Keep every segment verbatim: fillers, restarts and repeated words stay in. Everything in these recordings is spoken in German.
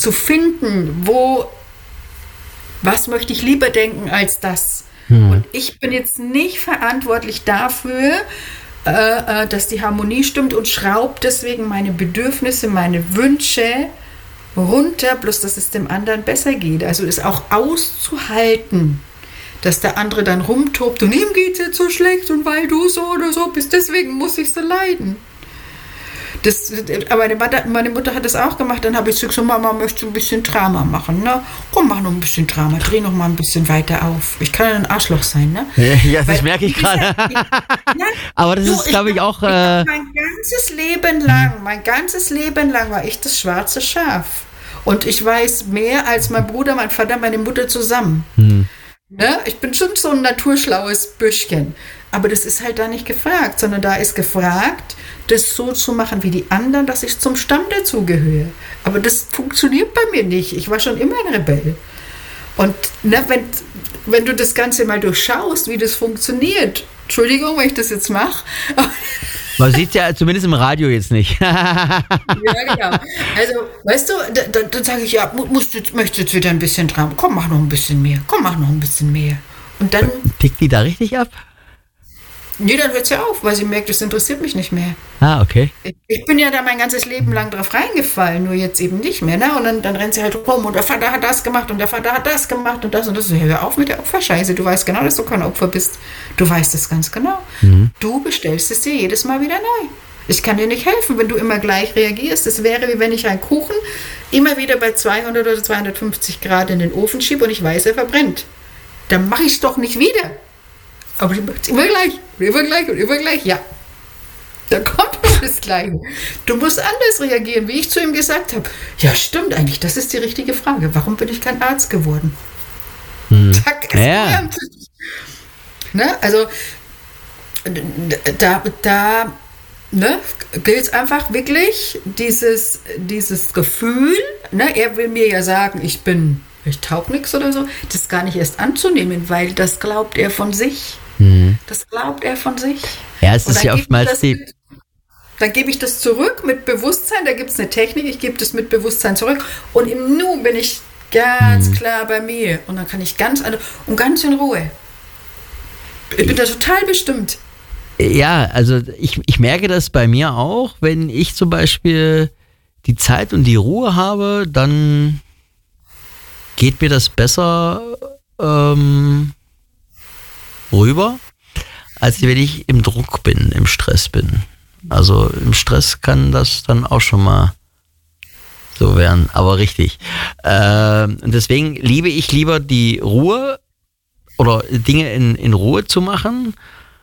zu finden, wo, was möchte ich lieber denken als das. Hm. Und ich bin jetzt nicht verantwortlich dafür, äh, äh, dass die Harmonie stimmt und schraube deswegen meine Bedürfnisse, meine Wünsche runter, bloß dass es dem anderen besser geht. Also es auch auszuhalten, dass der andere dann rumtobt und ihm geht es jetzt so schlecht und weil du so oder so bist, deswegen muss ich so leiden. Das, aber meine Mutter, meine Mutter hat das auch gemacht, dann habe ich gesagt, Mama, möchtest du ein bisschen Drama machen, ne? Komm, mach noch ein bisschen Drama, dreh noch mal ein bisschen weiter auf. Ich kann ja ein Arschloch sein, ne? Ja, das Weil, merke ich gerade. Ja, aber das du, ist, glaube ich, auch... Ich, Äh, mein ganzes Leben lang, mein ganzes Leben lang war ich das schwarze Schaf. Und ich weiß mehr als mein Bruder, mein Vater, meine Mutter zusammen. hm. Ne? Ich bin schon so ein naturschlaues Büschchen. Aber das ist halt da nicht gefragt, sondern da ist gefragt, das so zu machen wie die anderen, dass ich zum Stamm dazugehöre. Aber das funktioniert bei mir nicht. Ich war schon immer ein Rebell. Und ne, wenn, wenn du das Ganze mal durchschaust, wie das funktioniert, Entschuldigung, wenn ich das jetzt mache. Man sieht es ja zumindest im Radio jetzt nicht. Ja, genau. Also, weißt du, dann, dann sage ich, ja, musst du, möchtest du jetzt wieder ein bisschen dran. Komm, mach noch ein bisschen mehr. Komm, mach noch ein bisschen mehr. Und dann... Tickt die da richtig ab? Nee, dann hört sie auf, weil sie merkt, das interessiert mich nicht mehr. Ah, okay. Ich, ich bin ja da mein ganzes Leben lang drauf reingefallen, nur jetzt eben nicht mehr. Ne? Und dann, dann rennt sie halt rum und der Vater hat das gemacht und der Vater hat das gemacht und das und das. Hör auf mit der Opferscheiße. Du weißt genau, dass du kein Opfer bist. Du weißt es ganz genau. Mhm. Du bestellst es dir jedes Mal wieder neu. Ich kann dir nicht helfen, wenn du immer gleich reagierst. Es wäre, wie wenn ich einen Kuchen immer wieder bei zweihundert oder zweihundertfünfzig Grad in den Ofen schiebe und ich weiß, er verbrennt. Dann mache ich es doch nicht wieder. Aber die macht es immer gleich, und immer gleich und immer gleich, ja. Da kommt das Gleiche. Du musst anders reagieren, wie ich zu ihm gesagt habe. Ja, stimmt eigentlich, das ist die richtige Frage. Warum bin ich kein Arzt geworden? Hm. Zack, ist Ja. Ne? Also, da, da ne, gilt es einfach wirklich, dieses, dieses Gefühl, ne, er will mir ja sagen, ich bin, ich taug nichts oder so, das gar nicht erst anzunehmen, weil das glaubt er von sich. Mhm. Das glaubt er von sich. Ja, es ist ja oftmals das, die... Dann gebe ich das zurück mit Bewusstsein, da gibt es eine Technik, ich gebe das mit Bewusstsein zurück und im Nu bin ich ganz mhm. klar bei mir und dann kann ich ganz und ganz in Ruhe. Ich bin da total bestimmt. Ja, also ich, ich merke das bei mir auch, wenn ich zum Beispiel die Zeit und die Ruhe habe, dann geht mir das besser ähm, rüber, als wenn ich im Druck bin, im Stress bin. Also im Stress kann das dann auch schon mal so werden, aber richtig. Ähm, und deswegen liebe ich lieber die Ruhe oder Dinge in, in Ruhe zu machen,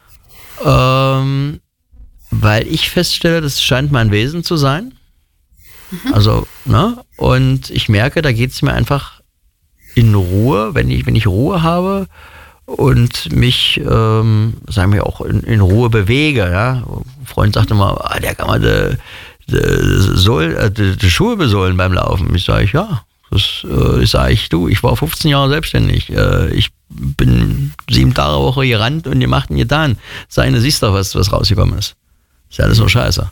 ähm, weil ich feststelle, das scheint mein Wesen zu sein. Mhm. Also, ne? Und ich merke, da geht es mir einfach in Ruhe, wenn ich, wenn ich Ruhe habe und mich, ähm, sagen wir auch, in, in Ruhe bewege. Ja? Ein Freund sagte mal, ah, der kann mal die, die, Sohl, die, die Schuhe besohlen beim Laufen. Ich sage, ja, das äh, sage ich, du, ich war fünfzehn Jahre selbstständig. Äh, ich bin sieben Tage Woche gerannt und gemacht und getan. Seine, siehst doch, was, was rausgekommen ist. Ist ja alles nur Scheiße.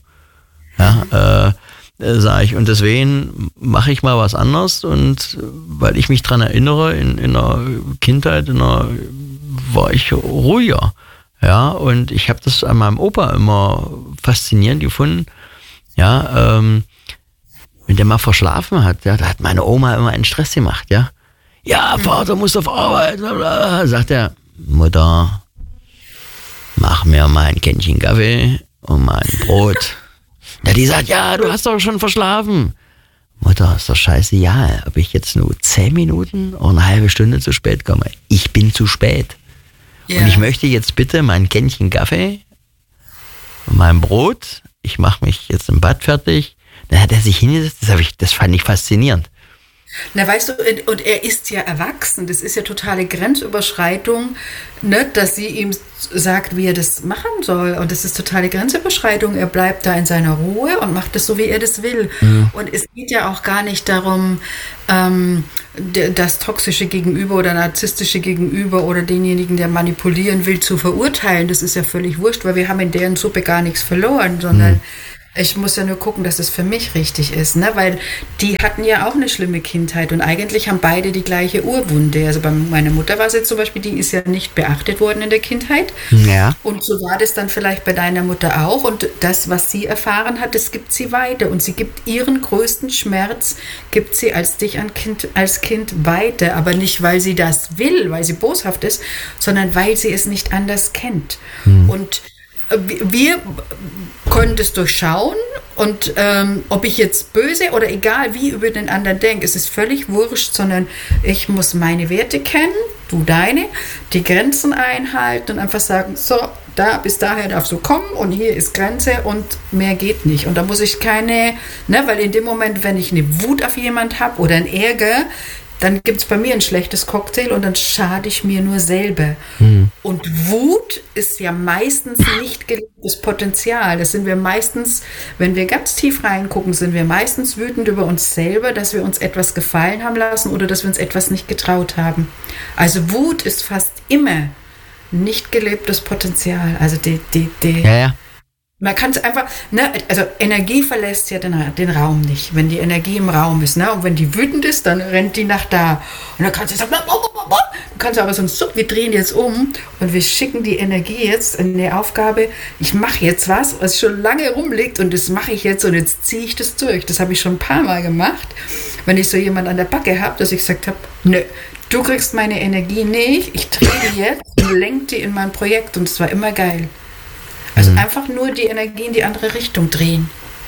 Ja, äh, sage ich. Und deswegen mache ich mal was anderes und weil ich mich dran erinnere, in, in der Kindheit, in der, war ich ruhiger. Ja, und ich habe das an meinem Opa immer faszinierend gefunden. Ja, ähm, wenn der mal verschlafen hat, ja, da hat meine Oma immer einen Stress gemacht, ja. Ja, Vater muss auf Arbeit, bla bla. Sagt er, Mutter, mach mir mal ein Kännchen Kaffee und mal ein Brot. Ja, die sagt, ja, du hast doch schon verschlafen. Mutter, ist doch scheißegal, ob ich jetzt nur zehn Minuten oder eine halbe Stunde zu spät komme. Ich bin zu spät. Yeah. Und ich möchte jetzt bitte mein Kännchen Kaffee und mein Brot. Ich mache mich jetzt im Bad fertig. Dann hat er sich hingesetzt, das, hab ich, das fand ich faszinierend. Na, weißt du, und er ist ja erwachsen, das ist ja totale Grenzüberschreitung, ne, dass sie ihm sagt, wie er das machen soll. Und das ist totale Grenzüberschreitung. Er bleibt da in seiner Ruhe und macht das so, wie er das will. Mhm. Und es geht ja auch gar nicht darum, ähm, das toxische Gegenüber oder narzisstische Gegenüber oder denjenigen, der manipulieren will, zu verurteilen. Das ist ja völlig wurscht, weil wir haben in deren Suppe gar nichts verloren, sondern mhm. Ich muss ja nur gucken, dass es für mich richtig ist, ne? Weil die hatten ja auch eine schlimme Kindheit und eigentlich haben beide die gleiche Urwunde. Also bei meiner Mutter war es jetzt zum Beispiel, die ist ja nicht beachtet worden in der Kindheit. Ja. Und so war das dann vielleicht bei deiner Mutter auch. Und das, was sie erfahren hat, das gibt sie weiter. Und sie gibt ihren größten Schmerz, gibt sie als dich an Kind, als Kind weiter. Aber nicht, weil sie das will, weil sie boshaft ist, sondern weil sie es nicht anders kennt. Hm. Und wir können das durchschauen und ähm, ob ich jetzt böse oder egal wie über den anderen denke, es ist völlig wurscht, sondern ich muss meine Werte kennen, du deine, die Grenzen einhalten und einfach sagen, so, da bis daher darfst du kommen und hier ist Grenze und mehr geht nicht. Und da muss ich keine, ne, weil in dem Moment, wenn ich eine Wut auf jemand habe oder einen Ärger, dann gibt es bei mir ein schlechtes Cocktail und dann schade ich mir nur selber. Mhm. Und Wut ist ja meistens nicht gelebtes Potenzial. Das sind wir meistens, wenn wir ganz tief reingucken, sind wir meistens wütend über uns selber, dass wir uns etwas gefallen haben lassen oder dass wir uns etwas nicht getraut haben. Also Wut ist fast immer nicht gelebtes Potenzial. Also die, die, die ja, ja. Man kann es einfach, ne, also Energie verlässt ja den, den Raum nicht, wenn die Energie im Raum ist, ne, und wenn die wütend ist, dann rennt die nach da. Und dann kannst du sagen, du kannst aber so ein Suck, wir drehen jetzt um und wir schicken die Energie jetzt in die Aufgabe, ich mache jetzt was, was schon lange rumliegt und das mache ich jetzt und jetzt ziehe ich das durch. Das habe ich schon ein paar Mal gemacht, wenn ich so jemand an der Backe habe, dass ich gesagt habe, nö, du kriegst meine Energie nicht, ich drehe die jetzt und lenke die in mein Projekt und es war immer geil. Also einfach nur die Energie in die andere Richtung drehen.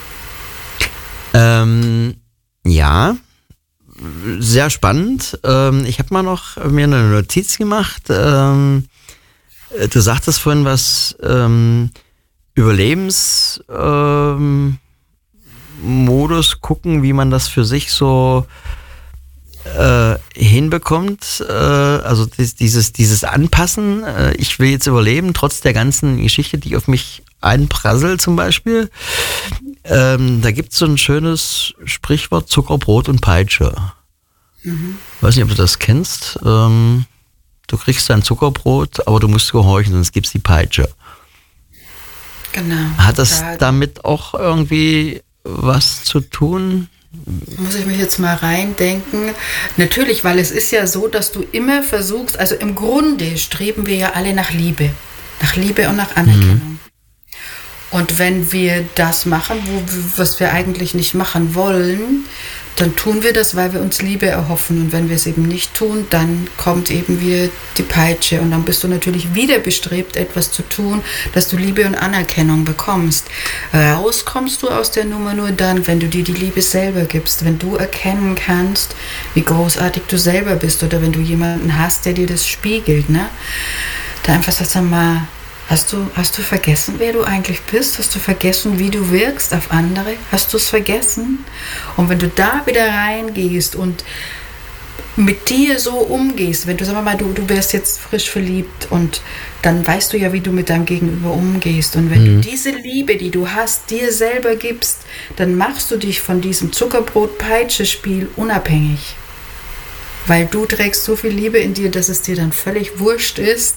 Ähm, ja, sehr spannend. Ähm, ich habe mal noch mir eine Notiz gemacht. Ähm, du sagtest vorhin was ähm, Überlebensmodus ähm, gucken, wie man das für sich so äh, hinbekommt, äh, also dieses, dieses Anpassen, äh, ich will jetzt überleben, trotz der ganzen Geschichte, die auf mich einprasselt zum Beispiel. Ähm, da gibt es so ein schönes Sprichwort, Zucker, Brot und Peitsche. Mhm. Weiß nicht, ob du das kennst. Ähm, du kriegst dein Zuckerbrot, aber du musst gehorchen, sonst gibt's die Peitsche. Genau. Hat das da damit auch irgendwie was zu tun? Muss ich mich jetzt mal reindenken. Natürlich, weil es ist ja so, dass du immer versuchst, also im Grunde streben wir ja alle nach Liebe. Nach Liebe und nach Anerkennung. Mhm. Und wenn wir das machen, wo, was wir eigentlich nicht machen wollen, dann tun wir das, weil wir uns Liebe erhoffen. Und wenn wir es eben nicht tun, dann kommt eben wieder die Peitsche. Und dann bist du natürlich wieder bestrebt, etwas zu tun, dass du Liebe und Anerkennung bekommst. Rauskommst du aus der Nummer nur dann, wenn du dir die Liebe selber gibst. Wenn du erkennen kannst, wie großartig du selber bist. Oder wenn du jemanden hast, der dir das spiegelt. Ne? Da einfach sagst du mal, Hast du, hast du vergessen, wer du eigentlich bist? Hast du vergessen, wie du wirkst auf andere? Hast du es vergessen? Und wenn du da wieder reingehst und mit dir so umgehst, wenn du, sagen wir mal, du, du wärst jetzt frisch verliebt und dann weißt du ja, wie du mit deinem Gegenüber umgehst. Und wenn mhm. du diese Liebe, die du hast, dir selber gibst, dann machst du dich von diesem Zuckerbrot-Peitsche-Spiel unabhängig. Weil du trägst so viel Liebe in dir, dass es dir dann völlig wurscht ist,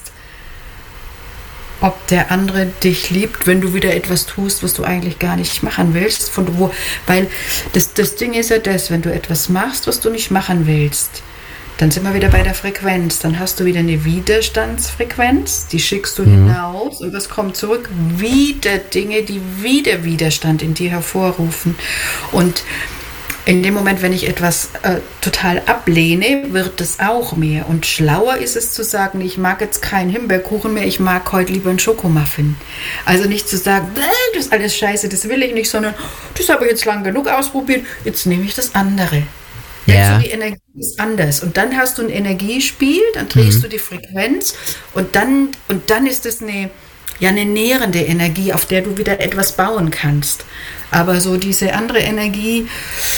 ob der andere dich liebt, wenn du wieder etwas tust, was du eigentlich gar nicht machen willst. Von wo, weil das, das Ding ist ja das, wenn du etwas machst, was du nicht machen willst, dann sind wir wieder bei der Frequenz. Dann hast du wieder eine Widerstandsfrequenz, die schickst du mhm. hinaus und was kommt zurück? Wieder Dinge, die wieder Widerstand in dir hervorrufen. Und in dem Moment, wenn ich etwas äh, total ablehne, wird es auch mehr. Und schlauer ist es zu sagen, ich mag jetzt keinen Himbeerkuchen mehr, ich mag heute lieber einen Schokomuffin. Also nicht zu sagen, das ist alles scheiße, das will ich nicht, sondern das habe ich jetzt lang genug ausprobiert, jetzt nehme ich das andere. Ja. Also die Energie ist anders. Und dann hast du ein Energiespiel, dann drehst mhm. du die Frequenz und dann, und dann ist es eine, ja, eine nährende Energie, auf der du wieder etwas bauen kannst. Aber so diese andere Energie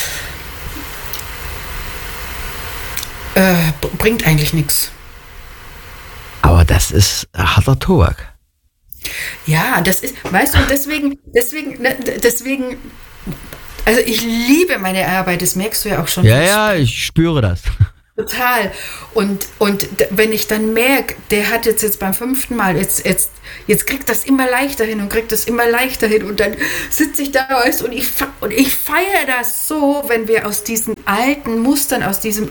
äh, bringt eigentlich nichts. Aber das ist harter Tobak. Ja, das ist, weißt du, deswegen, deswegen, deswegen, also ich liebe meine Arbeit, das merkst du ja auch schon. Ja, ja, ich spüre das. Total. Und, und d- wenn ich dann merke, der hat jetzt, jetzt beim fünften Mal, jetzt, jetzt, jetzt kriegt das immer leichter hin und kriegt das immer leichter hin und dann sitze ich da weißt, und ich, fe- und ich feiere das so, wenn wir aus diesen alten Mustern, aus diesem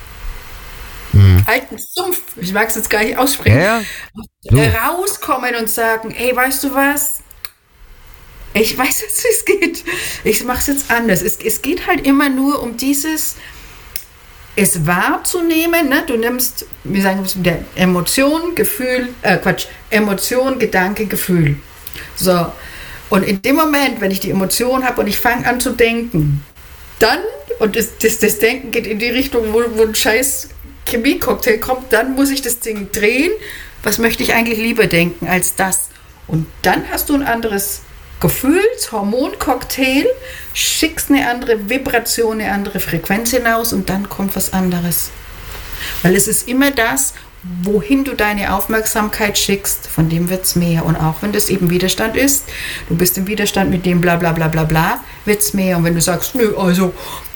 alten Sumpf, ich mag es jetzt gar nicht aussprechen, Ja, ja. äh, rauskommen und sagen, hey, weißt du was? Ich weiß jetzt, wie es geht. Ich mache es jetzt anders. Es, es geht halt immer nur um dieses, es wahrzunehmen. Ne? Du nimmst, wir sagen es wieder, Emotion, Gefühl, äh, Quatsch, Emotion, Gedanke, Gefühl. So. Und in dem Moment, wenn ich die Emotion habe und ich fange an zu denken, dann, und das, das, das Denken geht in die Richtung, wo, wo ein scheiß Chemie-Cocktail kommt, dann muss ich das Ding drehen. Was möchte ich eigentlich lieber denken als das? Und dann hast du ein anderes Gefühlshormoncocktail, schickst eine andere Vibration, eine andere Frequenz hinaus und dann kommt was anderes. Weil es ist immer das, wohin du deine Aufmerksamkeit schickst, von dem wird es mehr. Und auch wenn das eben Widerstand ist, du bist im Widerstand mit dem bla bla bla bla bla, wird es mehr. Und wenn du sagst, nö, also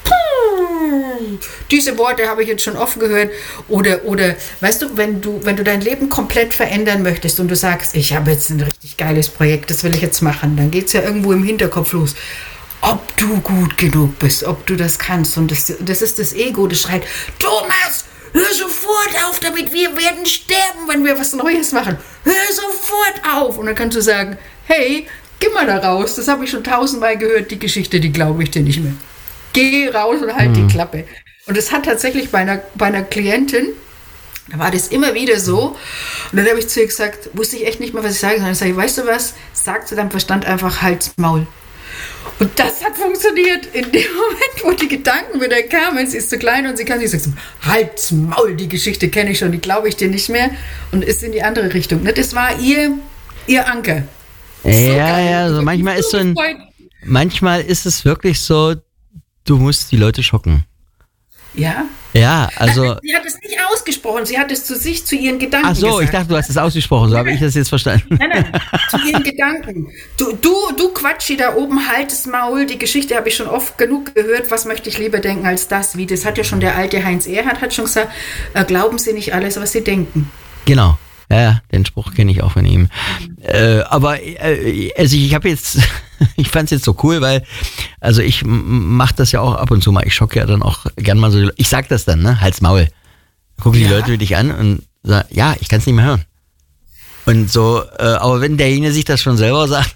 diese Worte habe ich jetzt schon oft gehört. Oder, oder weißt du, wenn du, wenn du dein Leben komplett verändern möchtest und du sagst, ich habe jetzt ein richtig geiles Projekt, das will ich jetzt machen, dann geht es ja irgendwo im Hinterkopf los. Ob du gut genug bist, ob du das kannst. Und das, das ist das Ego, das schreit, Thomas, hör sofort auf damit, wir werden sterben, wenn wir was Neues machen. Hör sofort auf. Und dann kannst du sagen, hey, geh mal da raus, das habe ich schon tausendmal gehört, die Geschichte, die glaube ich dir nicht mehr. Geh raus und halt mhm. die Klappe. Und das hat tatsächlich bei einer, bei einer Klientin, da war das immer wieder so. Und dann habe ich zu ihr gesagt, wusste ich echt nicht mehr, was ich sagen soll. Dann sage ich, weißt du was, sag zu deinem Verstand einfach Hals, Maul. Und das hat funktioniert. In dem Moment, wo die Gedanken wieder kamen, sie ist zu klein und sie kann nicht sagen, Hals, Maul, die Geschichte kenne ich schon, die glaube ich dir nicht mehr. Und ist in die andere Richtung. Das war ihr, ihr Anker. So ja, geil. ja, so manchmal ist so ein, manchmal ist es wirklich so, du musst die Leute schocken. Ja? Ja, also... Sie hat es nicht ausgesprochen, sie hat es zu sich, zu ihren Gedanken Ach so, gesagt. ich dachte, du hast es ausgesprochen, so nein, habe ich das jetzt verstanden. Nein, nein, zu ihren Gedanken. Du, du, du Quatschi da oben, halt das Maul, die Geschichte habe ich schon oft genug gehört, was möchte ich lieber denken als das, wie, das hat ja schon der alte Heinz Erhardt hat schon gesagt, äh, glauben Sie nicht alles, was Sie denken. Genau. Ja, den Spruch kenne ich auch von ihm. Äh, aber äh, also ich habe jetzt, ich fand es jetzt so cool, weil, also ich mache das ja auch ab und zu mal. Ich schocke ja dann auch gern mal so, ich sag das dann, ne, Hals, Maul. Gucken die ja. Leute dich an und sagen, ja, ich kann es nicht mehr hören. Und so, äh, aber wenn derjenige sich das schon selber sagt,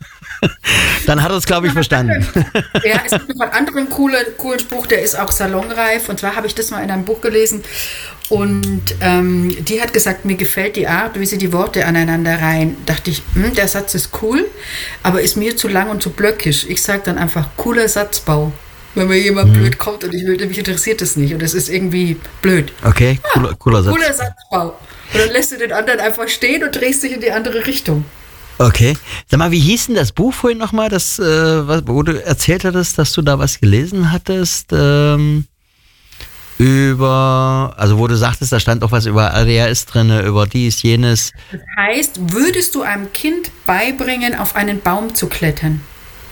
dann hat er es, glaube ich, verstanden. Ja, es gibt noch einen anderen coolen, coolen Spruch, der ist auch salonreif. Und zwar habe ich das mal in einem Buch gelesen. Und ähm, die hat gesagt, mir gefällt die Art, wie sie die Worte aneinander reihen. Dachte ich, hm, der Satz ist cool, aber ist mir zu lang und zu blöckisch. Ich sage dann einfach, cooler Satzbau. Wenn mir jemand hm. blöd kommt und ich will, mich interessiert das nicht. Und es ist irgendwie blöd. Okay, cooler, ja, cooler Satz. Cooler Satzbau. Und dann lässt du den anderen einfach stehen und drehst dich in die andere Richtung. Okay. Sag mal, wie hieß denn das Buch vorhin nochmal, das, äh, was, wo du erzählt hattest, dass du da was gelesen hattest? Ähm, über, also wo du sagtest, da stand auch was über A D H S drin, über dies, jenes. Das heißt, würdest du einem Kind beibringen, auf einen Baum zu klettern?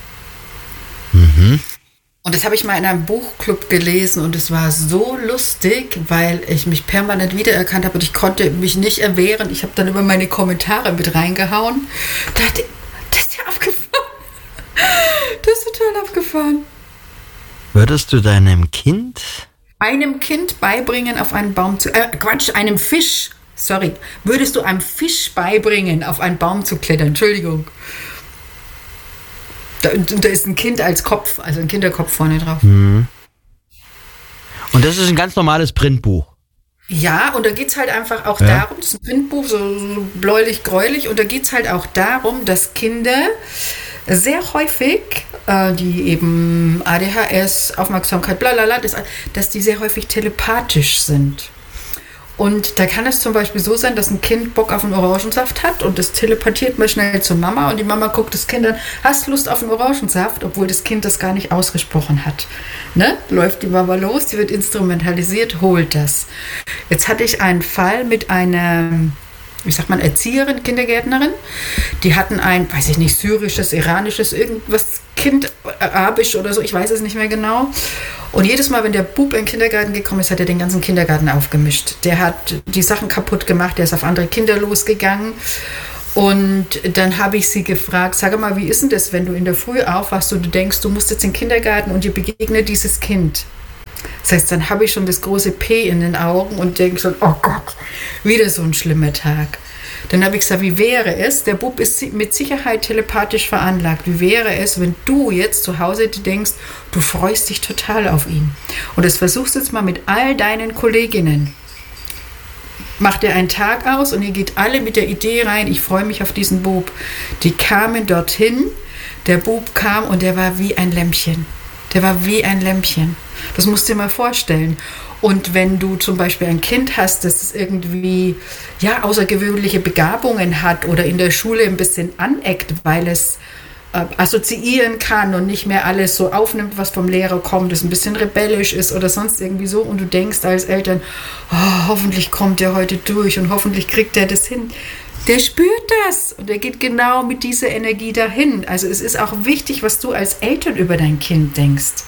Mhm. Und das habe ich mal in einem Buchclub gelesen und es war so lustig, weil ich mich permanent wiedererkannt habe und ich konnte mich nicht erwehren. Ich habe dann über meine Kommentare mit reingehauen. Da dachte, das ist ja abgefahren. Das ist total abgefahren. Würdest du deinem Kind... Einem Kind beibringen, auf einen Baum zu... Äh, Quatsch, einem Fisch. Sorry. Würdest du einem Fisch beibringen, auf einen Baum zu klettern? Entschuldigung. Da, da ist ein Kind als Kopf, also ein Kinderkopf vorne drauf. Mhm. Und das ist ein ganz normales Printbuch. Ja, und da geht es halt einfach auch ja. darum, das ist ein Printbuch, so, so bläulich-gräulich, und da geht es halt auch darum, dass Kinder sehr häufig, äh, die eben A D H S, Aufmerksamkeit, blablabla, das, dass die sehr häufig telepathisch sind. Und da kann es zum Beispiel so sein, dass ein Kind Bock auf einen Orangensaft hat und das telepathiert mal schnell zur Mama und die Mama guckt das Kind an, hast Lust auf einen Orangensaft, obwohl das Kind das gar nicht ausgesprochen hat. Ne? Läuft die Mama los, die wird instrumentalisiert, holt das. Jetzt hatte ich einen Fall mit einer, ich sag mal, Erzieherin, Kindergärtnerin, die hatten ein, weiß ich nicht, syrisches, iranisches, irgendwas Kind, Arabisch oder so, ich weiß es nicht mehr genau. Und jedes Mal, wenn der Bub in den Kindergarten gekommen ist, hat er den ganzen Kindergarten aufgemischt. Der hat die Sachen kaputt gemacht, der ist auf andere Kinder losgegangen. Und dann habe ich sie gefragt, sag mal, wie ist denn das, wenn du in der Früh aufwachst und du denkst, du musst jetzt in den Kindergarten und dir begegnet dieses Kind. Das heißt, dann habe ich schon das große P in den Augen und denke so, oh Gott, wieder so ein schlimmer Tag. Dann habe ich gesagt, wie wäre es, der Bub ist mit Sicherheit telepathisch veranlagt, wie wäre es, wenn du jetzt zu Hause denkst, du freust dich total auf ihn. Und das versuchst jetzt mal mit all deinen Kolleginnen. Macht ihr einen Tag aus und ihr geht alle mit der Idee rein, ich freue mich auf diesen Bub. Die kamen dorthin, der Bub kam und der war wie ein Lämpchen. Der war wie ein Lämpchen. Das musst du dir mal vorstellen. Und wenn du zum Beispiel ein Kind hast, das irgendwie ja, außergewöhnliche Begabungen hat oder in der Schule ein bisschen aneckt, weil es äh, assoziieren kann und nicht mehr alles so aufnimmt, was vom Lehrer kommt, das ein bisschen rebellisch ist oder sonst irgendwie so und du denkst als Eltern, oh, hoffentlich kommt der heute durch und hoffentlich kriegt er das hin. Der spürt das und der geht genau mit dieser Energie dahin. Also es ist auch wichtig, was du als Eltern über dein Kind denkst.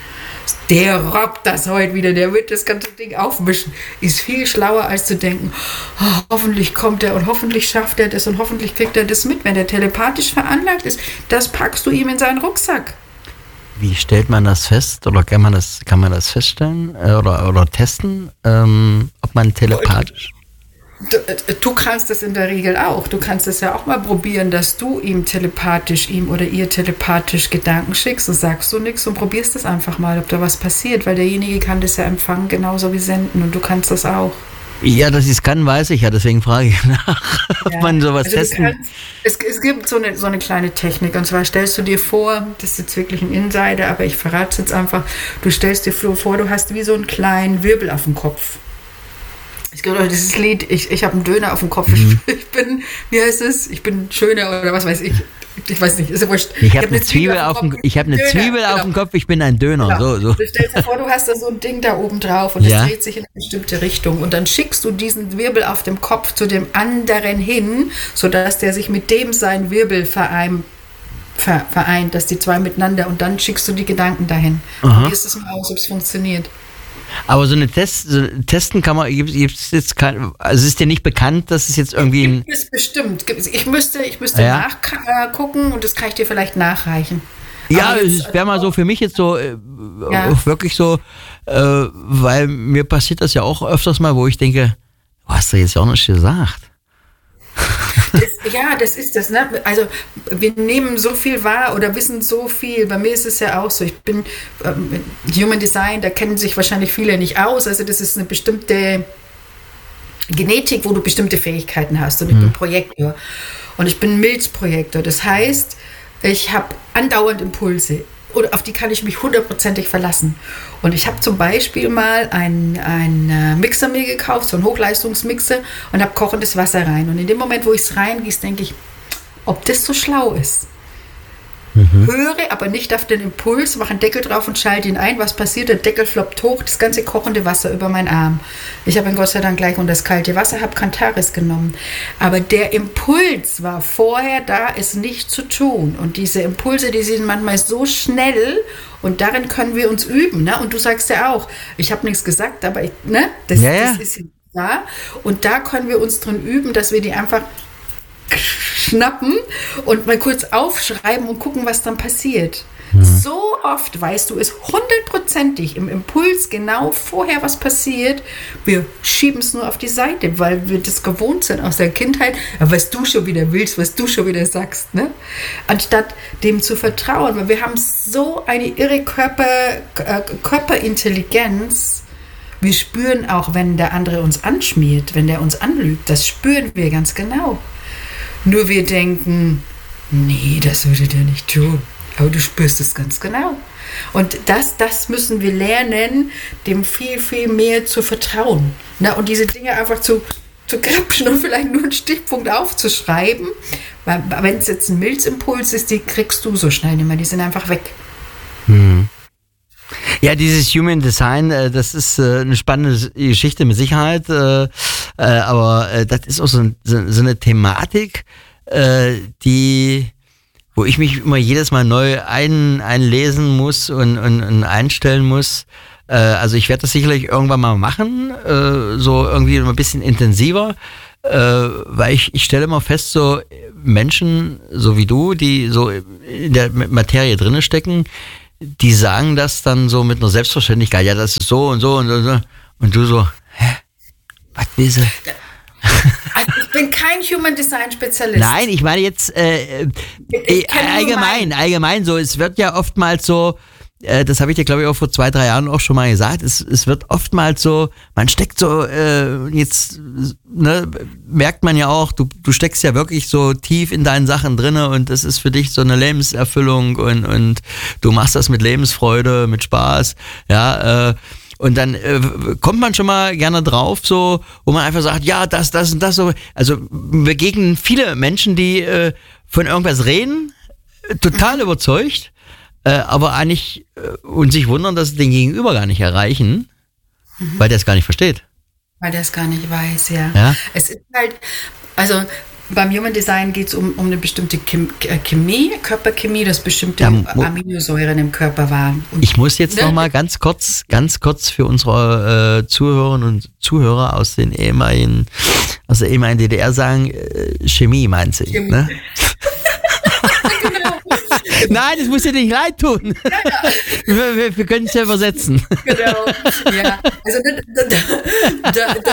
Der robbt das heute wieder, der wird das ganze Ding aufmischen. Ist viel schlauer, als zu denken, oh, hoffentlich kommt er und hoffentlich schafft er das und hoffentlich kriegt er das mit. Wenn er telepathisch veranlagt ist, das packst du ihm in seinen Rucksack. Wie stellt man das fest oder kann man das, kann man das feststellen äh, oder, oder testen, ähm, ob man telepathisch... Du, du kannst das in der Regel auch. Du kannst es ja auch mal probieren, dass du ihm telepathisch, ihm oder ihr telepathisch Gedanken schickst und sagst du nichts und probierst das einfach mal, ob da was passiert, weil derjenige kann das ja empfangen, genauso wie senden und du kannst das auch. Ja, dass ich es kann, weiß ich ja, deswegen frage ich nach, ob ja. man sowas also testen kann. Es, es gibt so eine, so eine kleine Technik und zwar stellst du dir vor, das ist jetzt wirklich ein Insider, aber ich verrate es jetzt einfach, du stellst dir vor, du hast wie so einen kleinen Wirbel auf dem Kopf. Ich glaube, dieses Lied, ich, ich habe einen Döner auf dem Kopf, mhm. ich, ich bin, wie heißt es, ich bin schöner oder was weiß ich, ich weiß nicht, ist ja wurscht. Ich habe hab eine Zwiebel auf dem Kopf, ich habe eine Döner, Zwiebel genau. auf dem Kopf, ich bin ein Döner. Genau. So, so. Du stellst dir vor, du hast da so ein Ding da oben drauf und es ja. dreht sich in eine bestimmte Richtung und dann schickst du diesen Wirbel auf dem Kopf zu dem anderen hin, sodass der sich mit dem seinen Wirbel vereint, vereint, dass die zwei miteinander und dann schickst du die Gedanken dahin. Probierst es mal aus, ob es funktioniert. Aber so eine Test, so Testen kann man, gibt es jetzt kein, also es ist dir nicht bekannt, dass es jetzt irgendwie ein... Gibt es bestimmt. Ich müsste, ich müsste ja. nachgucken und das kann ich dir vielleicht nachreichen. Ja, es wäre mal so für mich jetzt so, äh, ja. wirklich so, äh, weil mir passiert das ja auch öfters mal, wo ich denke, du hast da jetzt ja auch nicht gesagt. Das, ja, das ist das. Ne? Also wir nehmen so viel wahr oder wissen so viel. Bei mir ist es ja auch so. Ich bin ähm, Human Design, da kennen sich wahrscheinlich viele nicht aus. Also das ist eine bestimmte Genetik, wo du bestimmte Fähigkeiten hast. Und ich mhm. bin Projektor. Und ich bin Milzprojektor. Das heißt, ich habe andauernd Impulse. Und auf die kann ich mich hundertprozentig verlassen. Und ich habe zum Beispiel mal einen, einen Mixer mir gekauft, so einen Hochleistungsmixer, und habe kochendes Wasser rein. Und in dem Moment, wo ich es reingieße, denke ich, ob das so schlau ist. Mhm. Höre aber nicht auf den Impuls, mache einen Deckel drauf und schalte ihn ein. Was passiert? Der Deckel floppt hoch, das ganze kochende Wasser über meinen Arm. Ich habe ihn Gott sei Dank gleich unter das kalte Wasser, habe Cantaris genommen. Aber der Impuls war vorher da, es nicht zu tun. Und diese Impulse, die sind manchmal so schnell und darin können wir uns üben. Ne? Und du sagst ja auch, ich habe nichts gesagt, aber ich, ne? das, ja, ja. das ist da. Und da können wir uns drin üben, dass wir die einfach schnappen und mal kurz aufschreiben und gucken, was dann passiert. Mhm. So oft weißt du es hundertprozentig im Impuls genau vorher, was passiert. Wir schieben es nur auf die Seite, weil wir das gewohnt sind aus der Kindheit, was du schon wieder willst, was du schon wieder sagst, ne? Anstatt dem zu vertrauen, weil wir haben so eine irre Körper, äh, Körperintelligenz. Wir spüren auch, wenn der andere uns anschmiert, wenn der uns anlügt, das spüren wir ganz genau. Nur wir denken, nee, das würde der nicht tun. Aber du spürst es ganz genau. Und das, das müssen wir lernen, dem viel, viel mehr zu vertrauen. Na, und diese Dinge einfach zu, zu grapschen und vielleicht nur einen Stichpunkt aufzuschreiben. Weil, wenn es jetzt ein Milzimpuls ist, die kriegst du so schnell nicht mehr. Die sind einfach weg. Hm. Ja, dieses Human Design, äh, das ist äh, eine spannende Geschichte mit Sicherheit, äh, äh, aber äh, das ist auch so, so, so eine Thematik, äh, die wo ich mich immer jedes Mal neu ein, einlesen muss und, und, und einstellen muss. Äh, also ich werde das sicherlich irgendwann mal machen, äh, so irgendwie ein bisschen intensiver, äh, weil ich, ich stelle immer fest, so Menschen, so wie du, die so in der Materie drinne stecken, die sagen das dann so mit einer Selbstverständlichkeit, ja, das ist so und so und so. Und du so, hä? Was willst du? Also ich bin kein Human Design Spezialist. Nein, ich meine jetzt äh, äh, allgemein, allgemein so. Es wird ja oftmals so, äh, das habe ich dir glaube ich auch vor zwei, drei Jahren auch schon mal gesagt, es, es wird oftmals so, man steckt so, äh, jetzt ne, merkt man ja auch, du, du steckst ja wirklich so tief in deinen Sachen drinne und das ist für dich so eine Lebenserfüllung und, und du machst das mit Lebensfreude, mit Spaß, ja, äh, und dann äh, kommt man schon mal gerne drauf, so, wo man einfach sagt, ja, das, das und das. So. Also wir begegnen viele Menschen, die äh, von irgendwas reden, äh, total überzeugt, äh, aber eigentlich äh, und sich wundern, dass sie den Gegenüber gar nicht erreichen, mhm. weil der es gar nicht versteht. Weil der es gar nicht weiß, ja. ja. Es ist halt, also beim Human Design geht es um, um eine bestimmte Chem- Chemie, Körperchemie, dass bestimmte ja, mo- Aminosäuren im Körper waren. Und ich muss jetzt ne? noch mal ganz kurz, ganz kurz für unsere äh, Zuhörerinnen und Zuhörer aus den ehemaligen, aus der ehemaligen D D R sagen, äh, Chemie meint sie. Chemie. Ne? Nein, das muss dir nicht leid tun. Ja, ja. Wir, wir, wir können es ja übersetzen. Genau. Ja. Also da, da, da,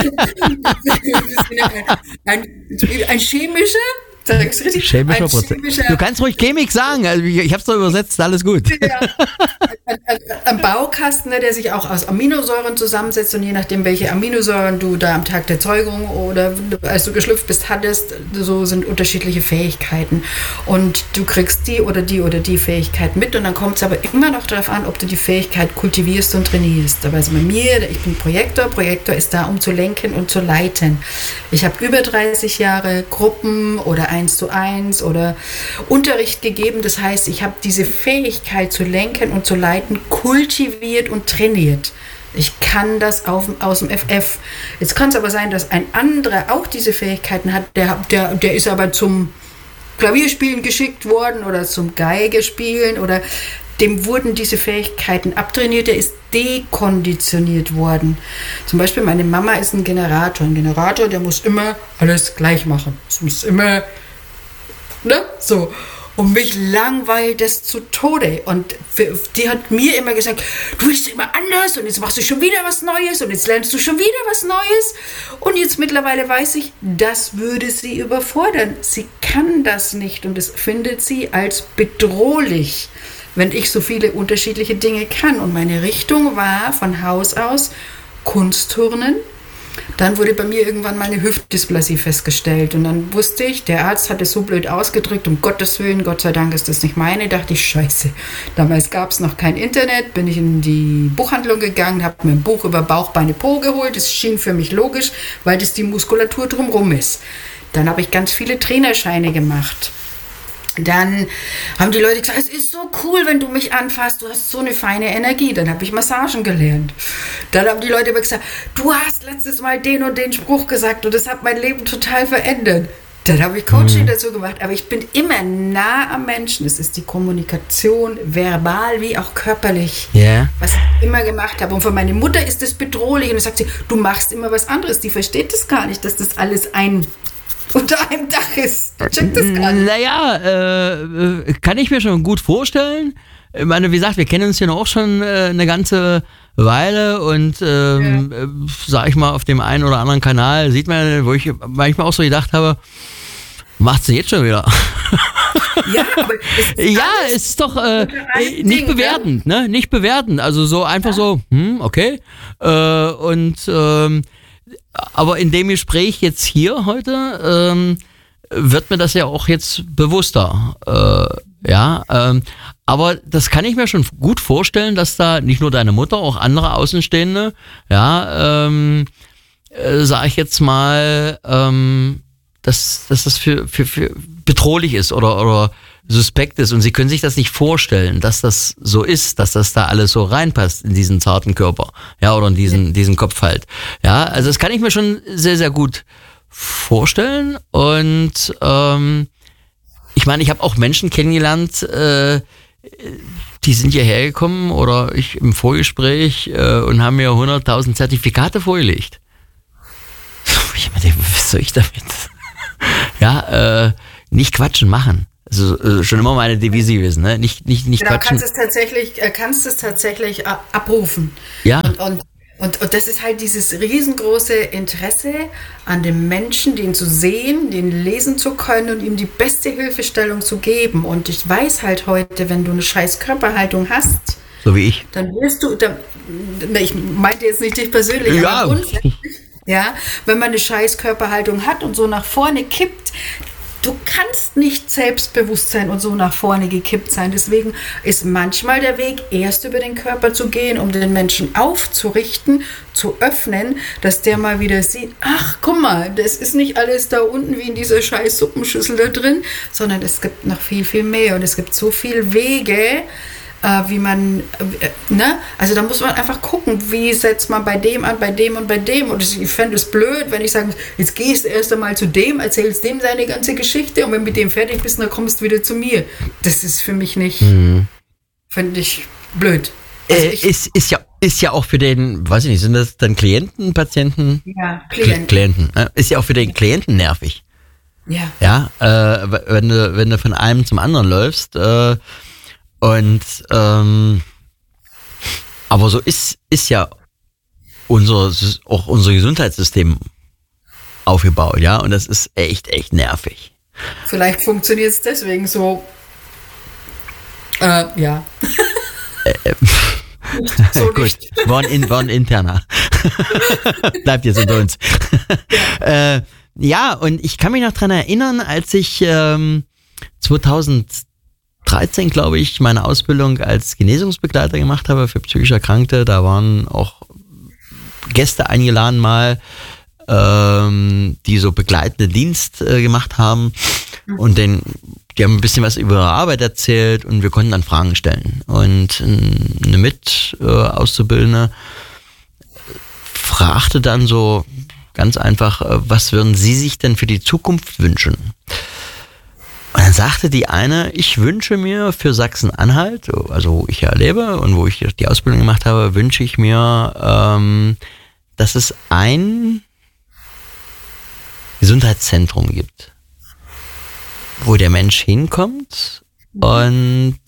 da, ein, ein chemischer, sag's richtig, chemischer ein Prozess. Chemischer, du kannst ruhig Chemik sagen. Also ich, ich habe es doch übersetzt, alles gut. Ja. Ein, ein, ein Baukasten, der sich auch aus Aminosäuren zusammensetzt und je nachdem, welche Aminosäuren du da am Tag der Zeugung oder als du geschlüpft bist, hattest, so sind unterschiedliche Fähigkeiten. Und du kriegst die oder die oder die Fähigkeit mit und dann kommt es aber immer noch darauf an, ob du die Fähigkeit kultivierst und trainierst. Aber also bei mir, ich bin Projektor, Projektor ist da, um zu lenken und zu leiten. Ich habe über dreißig Jahre Gruppen oder eins zu eins oder Unterricht gegeben. Das heißt, ich habe diese Fähigkeit zu lenken und zu leiten kultiviert und trainiert. Ich kann das auf, aus dem F F. Jetzt kann es aber sein, dass ein anderer auch diese Fähigkeiten hat, der, der, der ist aber zum Klavierspielen geschickt worden oder zum Geigespielen oder dem wurden diese Fähigkeiten abtrainiert, der ist dekonditioniert worden. Zum Beispiel meine Mama ist ein Generator. Ein Generator, der muss immer alles gleich machen. Es muss immer, ne, so. Und mich langweilt das zu Tode. Und die hat mir immer gesagt, du bist immer anders und jetzt machst du schon wieder was Neues und jetzt lernst du schon wieder was Neues. Und jetzt mittlerweile weiß ich, das würde sie überfordern. Sie kann das nicht und das findet sie als bedrohlich, wenn ich so viele unterschiedliche Dinge kann. Und meine Richtung war von Haus aus Kunstturnen. Dann wurde bei mir irgendwann mal eine Hüftdysplasie festgestellt und dann wusste ich, der Arzt hat es so blöd ausgedrückt, um Gottes Willen, Gott sei Dank ist das nicht meine, dachte ich, scheiße. Damals gab es noch kein Internet, bin ich in die Buchhandlung gegangen, habe mir ein Buch über Bauch, Beine, Po geholt, das schien für mich logisch, weil das die Muskulatur drumherum ist. Dann habe ich ganz viele Trainerscheine gemacht. Dann haben die Leute gesagt, es ist so cool, wenn du mich anfasst, du hast so eine feine Energie. Dann habe ich Massagen gelernt. Dann haben die Leute immer gesagt, du hast letztes Mal den und den Spruch gesagt und das hat mein Leben total verändert. Dann habe ich Coaching mhm. dazu gemacht, aber ich bin immer nah am Menschen. Es ist die Kommunikation, verbal wie auch körperlich, yeah. was ich immer gemacht habe. Und für meine Mutter ist das bedrohlich und dann sagt sie, du machst immer was anderes. Die versteht das gar nicht, dass das alles ein unter einem Dach ist. Checkt das gar nicht. Naja, äh, kann ich mir schon gut vorstellen. Ich meine, wie gesagt, wir kennen uns ja auch schon äh, eine ganze Weile und ähm, ja. äh, sag ich mal, auf dem einen oder anderen Kanal sieht man, wo ich manchmal auch so gedacht habe, macht sie jetzt schon wieder. Ja, aber es ist, ja, es ist doch äh, nicht Ding, bewertend, ja? ne? Nicht bewertend. Also so einfach ja. so, hm, okay. Äh, und ähm, aber in dem Gespräch jetzt hier heute ähm, wird mir das ja auch jetzt bewusster. Äh, ja, ähm, aber das kann ich mir schon gut vorstellen, dass da nicht nur deine Mutter, auch andere Außenstehende, ja, ähm, äh, sag ich jetzt mal, ähm, dass, dass das für, für, für bedrohlich ist oder, oder suspekt ist und sie können sich das nicht vorstellen, dass das so ist, dass das da alles so reinpasst in diesen zarten Körper, ja, oder in diesen, diesen Kopf halt. Ja, also das kann ich mir schon sehr, sehr gut vorstellen und ähm, ich meine, ich habe auch Menschen kennengelernt, äh, die sind hierher gekommen oder ich im Vorgespräch äh, und haben mir hunderttausend Zertifikate vorgelegt. Ich meine, was soll ich damit? Ja, äh, nicht quatschen, machen. Also äh, schon immer meine Devise gewesen, ne? Nicht, nicht, nicht genau, quatschen. Kannst es tatsächlich, äh, kannst es tatsächlich äh, abrufen. Ja. Und, und, und, und das ist halt dieses riesengroße Interesse an dem Menschen, den zu sehen, den lesen zu können und ihm die beste Hilfestellung zu geben. Und ich weiß halt heute, wenn du eine scheiß Körperhaltung hast, so wie ich, dann wirst du, dann, ich meinte jetzt nicht dich persönlich, ja. aber grundsätzlich, ja, wenn man eine scheiß Körperhaltung hat und so nach vorne kippt, du kannst nicht selbstbewusst sein und so nach vorne gekippt sein. Deswegen ist manchmal der Weg, erst über den Körper zu gehen, um den Menschen aufzurichten, zu öffnen, dass der mal wieder sieht, ach, guck mal, das ist nicht alles da unten wie in dieser scheiß Suppenschüssel da drin, sondern es gibt noch viel, viel mehr und es gibt so viele Wege, äh, wie man, äh, ne? Also da muss man einfach gucken, wie setzt man bei dem an, bei dem und bei dem. Und ich fände es blöd, wenn ich sage, jetzt gehst du erst einmal zu dem, erzählst dem seine ganze Geschichte und wenn du mit dem fertig bist, dann kommst du wieder zu mir. Das ist für mich nicht, mhm. finde ich blöd. Also äh, ich, ist, ist, ja, ist ja auch für den, weiß ich nicht, sind das dann Klienten, Patienten? Ja, Klienten. Klienten. Ist ja auch für den Klienten nervig. Ja. Ja, äh, wenn du, wenn du von einem zum anderen läufst, äh, und ähm, aber so ist ist ja unser auch unser Gesundheitssystem aufgebaut, ja, und das ist echt echt nervig. Vielleicht funktioniert es deswegen so. Äh, ja. Äh, so Gut, war ein, in, war ein interner. Bleibt jetzt unter uns. Ja. äh, ja, und ich kann mich noch dran erinnern, als ich ähm, zweitausenddreizehn, glaube ich, meine Ausbildung als Genesungsbegleiter gemacht habe für psychisch Erkrankte. Da waren auch Gäste eingeladen mal, ähm, die so begleitende Dienst äh, gemacht haben. Und den, die haben ein bisschen was über ihre Arbeit erzählt und wir konnten dann Fragen stellen. Und eine Mit-Auszubildende fragte dann so ganz einfach, was würden Sie sich denn für die Zukunft wünschen? Und dann sagte die eine, ich wünsche mir für Sachsen-Anhalt, also wo ich ja lebe und wo ich die Ausbildung gemacht habe, wünsche ich mir, ähm, dass es ein Gesundheitszentrum gibt, wo der Mensch hinkommt und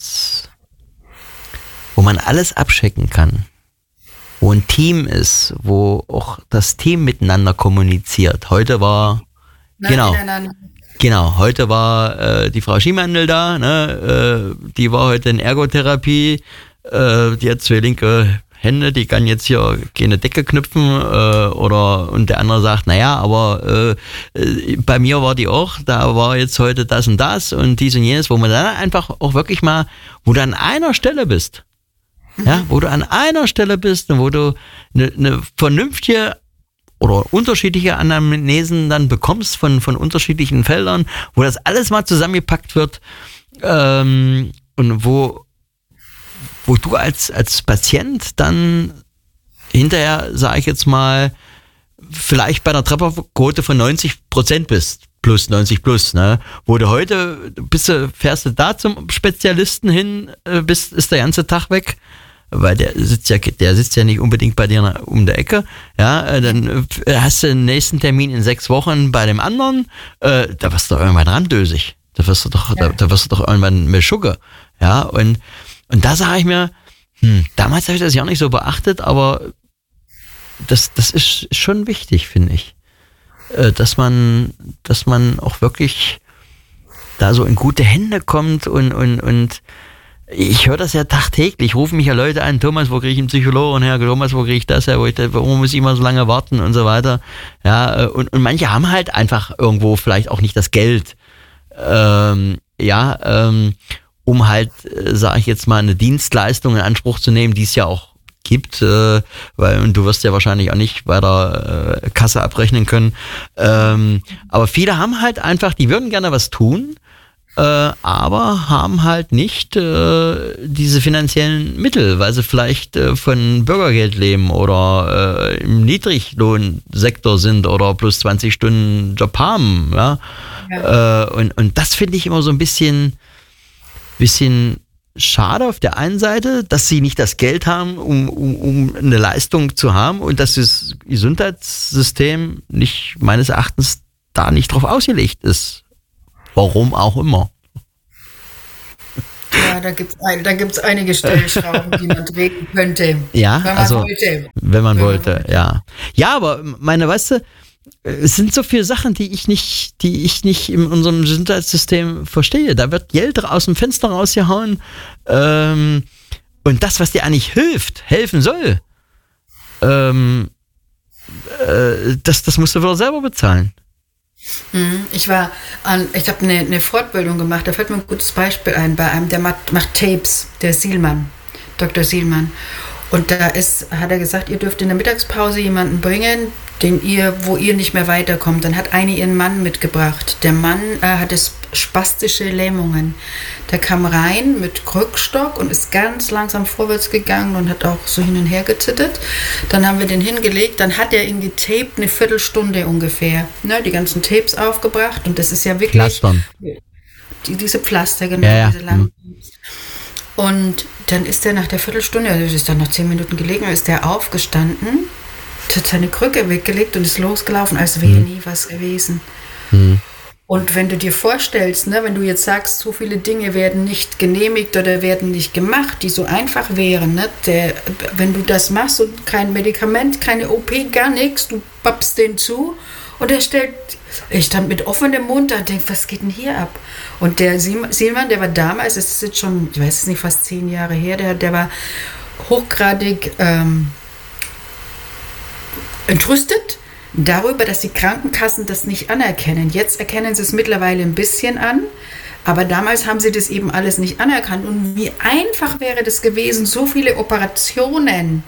wo man alles abchecken kann, wo ein Team ist, wo auch das Team miteinander kommuniziert. Heute war, nein, genau, nein, nein, nein. Genau, heute war äh, die Frau Schiemandel da, ne? äh, die war heute in Ergotherapie, äh, die hat zwei linke Hände, die kann jetzt hier keine Decke knüpfen äh, oder und der andere sagt, naja, aber äh, bei mir war die auch, da war jetzt heute das und das und dies und jenes, wo man dann einfach auch wirklich mal, wo du an einer Stelle bist, mhm. ja, wo du an einer Stelle bist und wo du eine ne vernünftige oder unterschiedliche Anamnesen dann bekommst von, von unterschiedlichen Feldern, wo das alles mal zusammengepackt wird ähm, und wo, wo du als, als Patient dann hinterher, sage ich jetzt mal, vielleicht bei einer Trefferquote von neunzig Prozent bist, plus neunzig plus, ne? Wo du heute, bist du, fährst du da zum Spezialisten hin, bist, ist der ganze Tag weg, weil der sitzt ja, der sitzt ja nicht unbedingt bei dir um der Ecke, ja, dann hast du den nächsten Termin in sechs Wochen bei dem anderen, äh, da wirst du doch irgendwann randösig, da wirst du doch, ja. da, da wirst du doch irgendwann mit Schugge, ja, und, und da sage ich mir, hm, damals habe ich das ja auch nicht so beachtet, aber das, das ist schon wichtig, finde ich, äh, dass man, dass man auch wirklich da so in gute Hände kommt und, und, und ich höre das ja tagtäglich, rufen mich ja Leute an, Thomas, wo kriege ich einen Psychologen her, Thomas, wo kriege ich das her, wo ich, warum muss ich immer so lange warten und so weiter. Ja, und, und manche haben halt einfach irgendwo vielleicht auch nicht das Geld, ähm, ja, ähm, um halt, äh, sage ich jetzt mal, eine Dienstleistung in Anspruch zu nehmen, die es ja auch gibt, äh, weil und du wirst ja wahrscheinlich auch nicht bei der äh, Kasse abrechnen können. Ähm, aber viele haben halt einfach, die würden gerne was tun, äh, aber haben halt nicht äh, diese finanziellen Mittel, weil sie vielleicht äh, von Bürgergeld leben oder äh, im Niedriglohnsektor sind oder plus zwanzig Stunden Job haben. Ja? Ja. Äh, und, und das finde ich immer so ein bisschen, bisschen schade auf der einen Seite, dass sie nicht das Geld haben, um, um, um eine Leistung zu haben und dass das Gesundheitssystem nicht meines Erachtens da nicht drauf ausgelegt ist. Warum auch immer. Ja, da gibt es ein, da gibt's einige Stellschrauben, die man drehen könnte. Ja, wenn man also wollte. wenn man wenn wollte, man wollte. ja. Ja, aber meine, weißt du, es sind so viele Sachen, die ich nicht, die ich nicht in unserem Gesundheitssystem verstehe. Da wird Geld aus dem Fenster rausgehauen. Ähm, und das, was dir eigentlich hilft, helfen soll, ähm, äh, das, das musst du wieder selber bezahlen. Ich war an, ich habe eine, eine Fortbildung gemacht, da fällt mir ein gutes Beispiel ein, bei einem, der macht, macht Tapes, der Sielmann, Doktor Sielmann. Und da ist, hat er gesagt, ihr dürft in der Mittagspause jemanden bringen, den ihr, wo ihr nicht mehr weiterkommt. Dann hat eine ihren Mann mitgebracht. Der Mann äh, hatte spastische Lähmungen. Der kam rein mit Krückstock und ist ganz langsam vorwärts gegangen und hat auch so hin und her gezittert. Dann haben wir den hingelegt, dann hat er ihn getaped, eine Viertelstunde ungefähr. Ne, die ganzen Tapes aufgebracht und das ist ja wirklich... Pflastern. Die, diese Pflaster, genau, ja, ja. diese langen. Und dann ist er nach der Viertelstunde, also ist dann noch zehn Minuten gelegen, ist er aufgestanden, hat seine Krücke weggelegt und ist losgelaufen, als wäre mhm. nie was gewesen. Mhm. Und wenn du dir vorstellst, ne, wenn du jetzt sagst, so viele Dinge werden nicht genehmigt oder werden nicht gemacht, die so einfach wären, ne, der, wenn du das machst und kein Medikament, keine O P, gar nichts, du pappst den zu und er stellt, ich stand mit offenem Mund da und denke, was geht denn hier ab? Und der Sielmann, der war damals, es ist jetzt schon, ich weiß es nicht, fast zehn Jahre her, der, der war hochgradig ähm, entrüstet darüber, dass die Krankenkassen das nicht anerkennen. Jetzt erkennen sie es mittlerweile ein bisschen an, aber damals haben sie das eben alles nicht anerkannt. Und wie einfach wäre das gewesen, so viele Operationen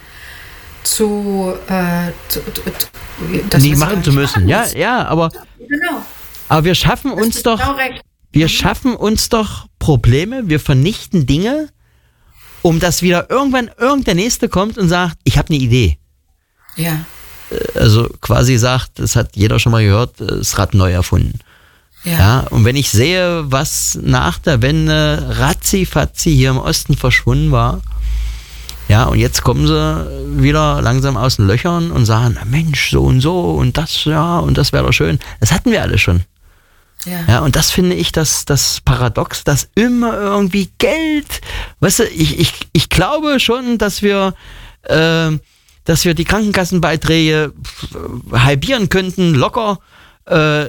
zu, äh, zu, zu das nie machen zu müssen. Ja, ja, aber, genau. aber wir schaffen uns doch, genau wir mhm. schaffen uns doch Probleme, wir vernichten Dinge, um dass wieder irgendwann irgendein Nächste kommt und sagt, ich habe eine Idee. Ja. Also quasi sagt, das hat jeder schon mal gehört, das Rad neu erfunden. Ja. Ja, und wenn ich sehe, was nach der Wende ratzi-fatzi hier im Osten verschwunden war, ja, und jetzt kommen sie wieder langsam aus den Löchern und sagen, Mensch, so und so und das, ja, und das wäre doch schön. Das hatten wir alle schon. Ja. Ja, und das finde ich das, das Paradox, dass immer irgendwie Geld, weißt du, ich, ich, ich glaube schon, dass wir, äh, dass wir die Krankenkassenbeiträge halbieren könnten, locker, äh,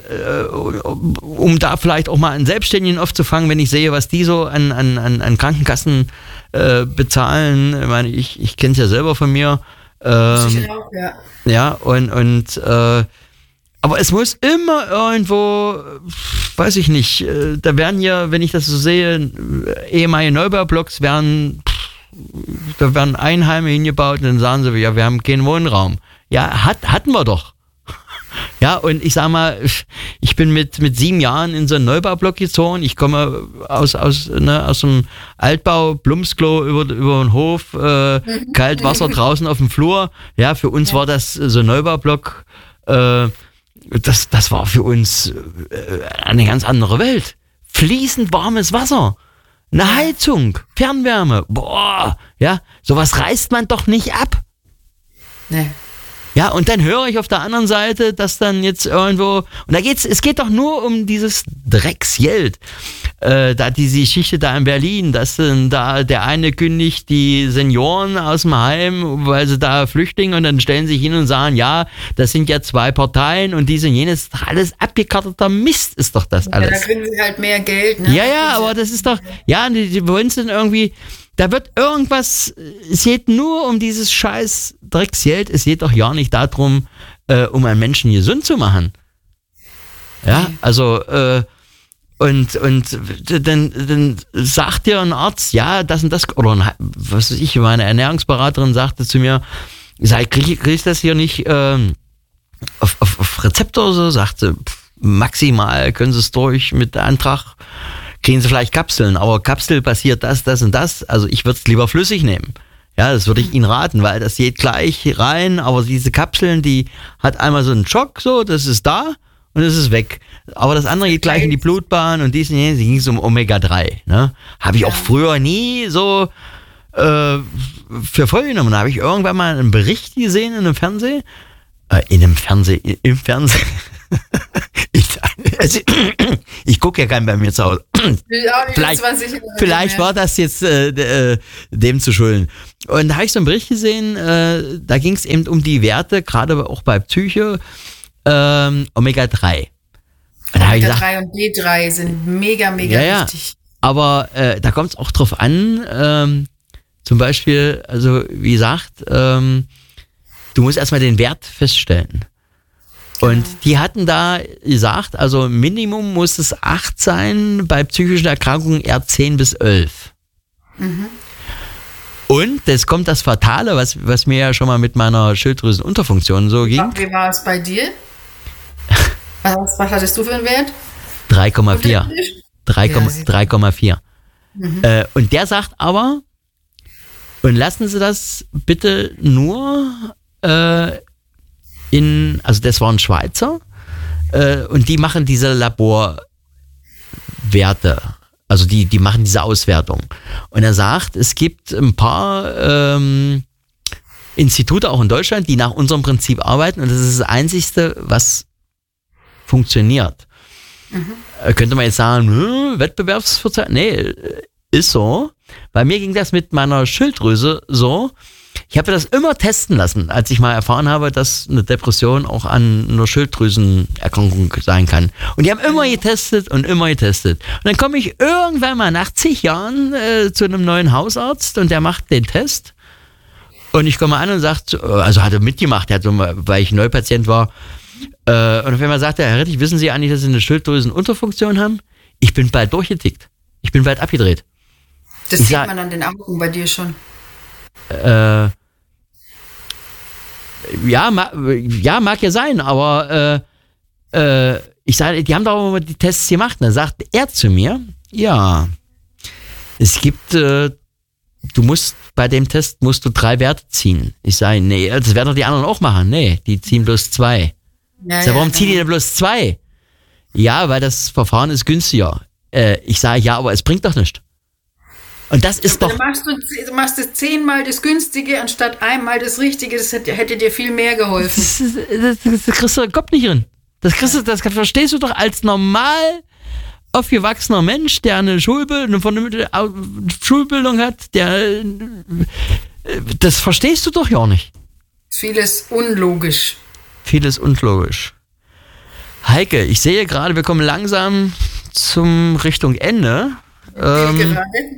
um da vielleicht auch mal einen Selbstständigen aufzufangen, wenn ich sehe, was die so an, an, an Krankenkassen äh, bezahlen. Ich meine, ich, ich kenne es ja selber von mir. Ähm, auch, ja. Ja, und, und äh, aber es muss immer irgendwo, weiß ich nicht, äh, da werden ja, wenn ich das so sehe, ehemalige Neubaublocks werden, da werden Einheime hingebaut und dann sagen sie, ja, wir haben keinen Wohnraum. Ja, hat, hatten wir doch. Ja, und ich sag mal, ich bin mit, mit sieben Jahren in so einen Neubaublock gezogen. Ich komme aus, aus, ne, aus dem Altbau, Blumsklo über, über den Hof, äh, Kaltwasser draußen auf dem Flur. Ja, für uns ja. war das so ein Neubaublok, äh, das, das war für uns äh, eine ganz andere Welt. Fließend warmes Wasser. Eine Heizung, Fernwärme, boah, ja, sowas reißt man doch nicht ab. Nee. Ja, und dann höre ich auf der anderen Seite, dass dann jetzt irgendwo, und da geht's, es geht doch nur um dieses Drecksgeld. Äh, da diese Geschichte da in Berlin, dass dann da der eine kündigt die Senioren aus dem Heim, weil sie da Flüchtlinge, und dann stellen sie sich hin und sagen, ja, das sind ja zwei Parteien und dies und jenes, ist doch alles abgekarteter Mist, ist doch das alles. Ja, da kriegen sie halt mehr Geld, ne? Ja, ja, aber das ist doch, ja, die, die wollen es dann irgendwie, da wird irgendwas, es geht nur um dieses scheiß Drecksgeld, es geht doch ja nicht darum, äh, um einen Menschen gesund zu machen. Ja, okay. also, äh, und, und dann, dann sagt dir ein Arzt, ja, das und das, oder was weiß ich, meine Ernährungsberaterin sagte zu mir, sag, krieg, krieg ich das hier nicht ähm, auf, auf, auf Rezept oder so? Sagte, maximal können sie es durch mit Antrag, kriegen sie vielleicht Kapseln, aber Kapsel passiert das, das und das. Also ich würde es lieber flüssig nehmen. Ja, das würde ich Ihnen raten, weil das geht gleich rein, aber diese Kapseln, die hat einmal so einen Schock, so, das ist da und es ist weg. Aber das andere geht gleich in die Blutbahn und dies, nee, sie ging es um Omega drei. Ne? Habe ich auch früher nie so äh, für voll genommen. Da habe ich irgendwann mal einen Bericht gesehen in einem Fernsehen, äh, in einem Fernsehen, im Fernsehen. ich also, ich gucke ja keinen bei mir zu Hause. Ja, vielleicht vielleicht war das jetzt äh, äh, dem zu schulden. Und da habe ich so einen Bericht gesehen, äh, da ging es eben um die Werte, gerade auch bei Psyche, ähm, Omega drei. Omega drei und B drei sind mega, mega ja, wichtig. Ja. Aber äh, da kommt es auch drauf an, ähm, zum Beispiel, also wie gesagt, ähm, du musst erstmal den Wert feststellen. Und die hatten da gesagt, also Minimum muss es acht sein, bei psychischen Erkrankungen eher zehn bis elf. Mhm. Und jetzt kommt das Fatale, was, was mir ja schon mal mit meiner Schilddrüsenunterfunktion so ging. Wie war es bei dir? Was, was hattest du für einen Wert? drei Komma vier. drei Komma vier. Mhm. Äh, und der sagt aber, und lassen Sie das bitte nur äh, in, also das war ein Schweizer, äh, und die machen diese Laborwerte, also die, die machen diese Auswertung. Und er sagt, es gibt ein paar ähm, Institute auch in Deutschland, die nach unserem Prinzip arbeiten und das ist das Einzigste, was funktioniert. Mhm. Äh, könnte man jetzt sagen, hm, Wettbewerbsverzeichnis? Nee, ist so. Bei mir ging das mit meiner Schilddrüse so. Ich habe das immer testen lassen, als ich mal erfahren habe, dass eine Depression auch an einer Schilddrüsenerkrankung sein kann. Und die haben immer getestet und immer getestet. Und dann komme ich irgendwann mal nach zig Jahren äh, zu einem neuen Hausarzt und der macht den Test. Und ich komme an und sagt, also hat er mitgemacht, er hat so, weil ich Neupatient war. Äh, und auf einmal sagt er, Herr Rettich, wissen Sie eigentlich, dass Sie eine Schilddrüsenunterfunktion haben? Ich bin bald durchgetickt. Ich bin bald abgedreht. Das ich sieht sag, man an den Augen bei dir schon. Äh, ja, ma, ja, mag ja sein, aber äh, äh, ich sage, die haben doch mal die Tests gemacht. Und dann sagt er zu mir, ja, es gibt, äh, du musst bei dem Test musst du drei Werte ziehen. Ich sage, nee, das werden doch die anderen auch machen. Nee, die ziehen bloß zwei. Ja, ich sage, warum ja, ziehen die denn bloß zwei? Ja, weil das Verfahren ist günstiger. Äh, ich sage, ja, aber es bringt doch nichts. Und das ist doch. Dann machst du, du machst das zehnmal das Günstige anstatt einmal das Richtige. Das hätte, hätte dir viel mehr geholfen. Das, das, das kriegst du den Kopf nicht drin. Das, kriegst du, das verstehst du doch als normal aufgewachsener Mensch, der eine Schulbildung, eine Schulbildung hat, der. Das verstehst du doch ja nicht. Vieles unlogisch. Vieles unlogisch. Heike, ich sehe gerade, wir kommen langsam zum Richtung Ende. Ähm,